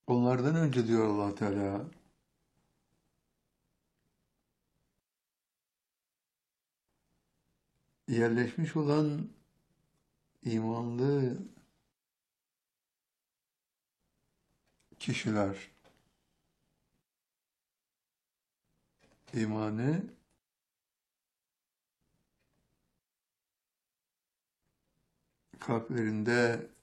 Onlardan önce diyor Allah Teala, yerleşmiş olan imanlı kişiler imanı kalplerinde